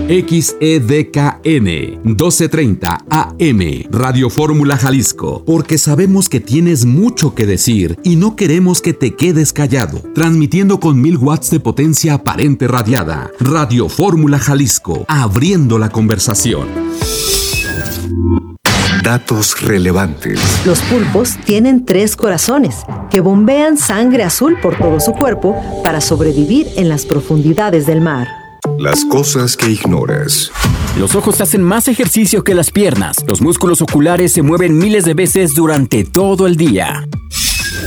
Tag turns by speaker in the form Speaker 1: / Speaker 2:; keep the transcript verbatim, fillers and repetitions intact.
Speaker 1: X E D K N doce treinta A M, Radio Fórmula Jalisco, porque sabemos que tienes mucho que decir y no queremos que te quedes callado. Transmitiendo con mil watts de potencia aparente radiada. Radio Fórmula Jalisco, abriendo la conversación.
Speaker 2: Datos relevantes.
Speaker 3: Los pulpos tienen tres corazones que bombean sangre azul por todo su cuerpo para sobrevivir en las profundidades del mar.
Speaker 2: Las cosas que ignoras.
Speaker 4: Los ojos hacen más ejercicio que las piernas. Los músculos oculares se mueven miles de veces durante todo el día.